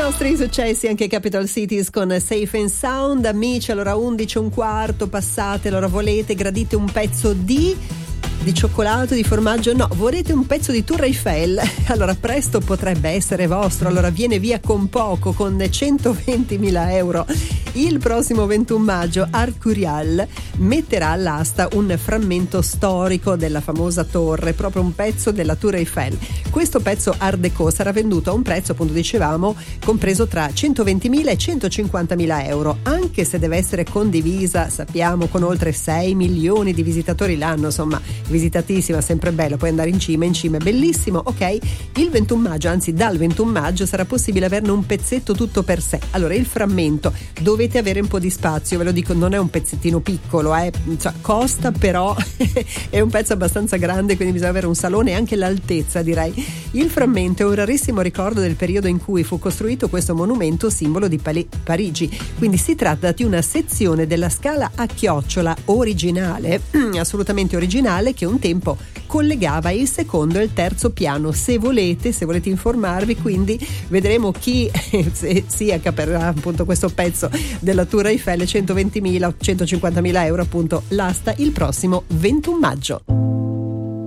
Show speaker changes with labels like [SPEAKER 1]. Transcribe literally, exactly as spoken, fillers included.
[SPEAKER 1] nostri successi anche Capital Cities con Safe and Sound. Amici, allora undici e un quarto passate, allora volete, gradite un pezzo di di cioccolato, di formaggio? No, volete un pezzo di Tour Eiffel? Allora presto potrebbe essere vostro. Allora viene via con poco, con centoventimila euro. Il prossimo ventuno maggio Art Curial metterà all'asta un frammento storico della famosa torre, proprio un pezzo della Tour Eiffel. Questo pezzo Art Deco sarà venduto a un prezzo, appunto dicevamo, compreso tra centoventimila e centocinquantamila euro, anche se deve essere condivisa, sappiamo, con oltre sei milioni di visitatori l'anno, insomma visitatissima, sempre bello, puoi andare in cima, in cima è bellissimo. Ok, il ventuno maggio, anzi dal ventuno maggio sarà possibile averne un pezzetto tutto per sé. Allora il frammento dovete avere un po' di spazio, ve lo dico, non è un pezzettino piccolo, eh. Cioè, costa, però è un pezzo abbastanza grande, quindi bisogna avere un salone e anche l'altezza, direi. Il frammento è un rarissimo ricordo del periodo in cui fu costruito questo monumento simbolo di Pali- Parigi, quindi si tratta di una sezione della scala a chiocciola originale, assolutamente originale, che un tempo collegava il secondo e il terzo piano. Se volete, se volete informarvi, quindi vedremo chi si accaparrà appunto questo pezzo della Tour Eiffel, centoventimila o centocinquantamila euro appunto l'asta il prossimo ventuno maggio.